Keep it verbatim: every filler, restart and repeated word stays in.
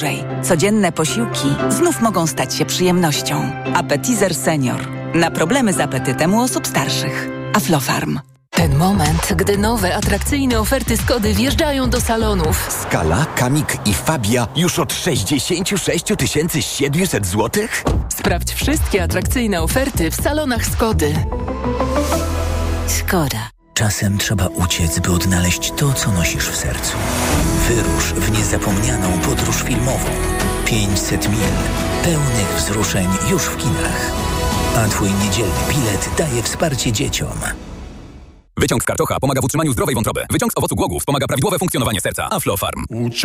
Codzienne posiłki znów mogą stać się przyjemnością. Appetizer Senior. Na problemy z apetytem u osób starszych. Aflofarm. Ten moment, gdy nowe, atrakcyjne oferty Skody wjeżdżają do salonów. Skala, Kamik i Fabia już od sześćdziesiąt sześć tysięcy siedemset złotych? Sprawdź wszystkie atrakcyjne oferty w salonach Skody. Skoda. Czasem trzeba uciec, by odnaleźć to, co nosisz w sercu. Wyrusz w niezapomnianą podróż filmową. pięćset mil pełnych wzruszeń już w kinach. A twój niedzielny bilet daje wsparcie dzieciom. Wyciąg z karczocha pomaga w utrzymaniu zdrowej wątroby. Wyciąg z owocu głogów wspomaga prawidłowe funkcjonowanie serca. Aflofarm.